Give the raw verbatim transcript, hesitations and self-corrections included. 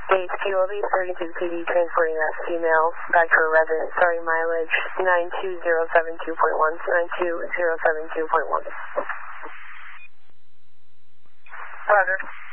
Gate Kilo B thirty-two P D transporting that female back to her residence. Starting mileage nine two zero seven two point one. nine two zero seven two point one. Roger.